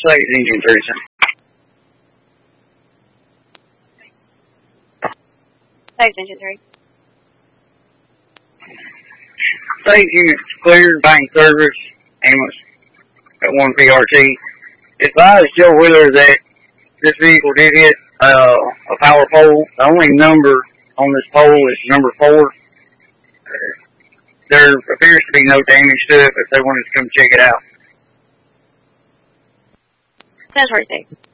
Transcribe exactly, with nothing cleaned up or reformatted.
Say it's engine three, sir. Say it's engine three. State unit cleared, bank service, ambulance at one P R T. Advise Joe Wheeler that this vehicle did hit uh, a power pole. The only number on this pole is number four. There appears to be no damage to it, but they wanted to come check it out. That's right there.